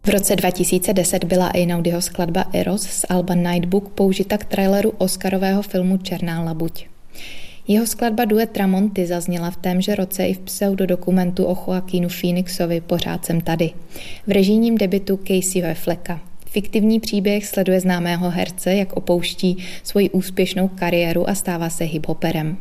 V roce 2010 byla Einaudiho skladba Eros z alba Nightbook použita k traileru oscarového filmu Černá labuť. Jeho skladba Duet Tramonty zazněla v témže roce i v pseudodokumentu o Joaquinu Phoenixovi Pořád jsem tady, v režijním debutu Caseyho Afflecka. Fiktivní příběh sleduje známého herce, jak opouští svoji úspěšnou kariéru a stává se hiphoperem.